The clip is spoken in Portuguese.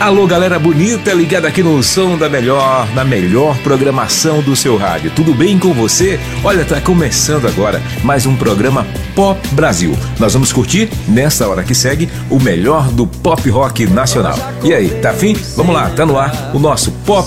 Alô, galera bonita, ligada aqui no som da melhor, na melhor programação do seu rádio. Tudo bem com você? Olha, tá começando agora mais um programa Pop Brasil. Nós vamos curtir, nessa hora que segue, o melhor do pop rock nacional. E aí, tá afim? Vamos lá, tá no ar o nosso Pop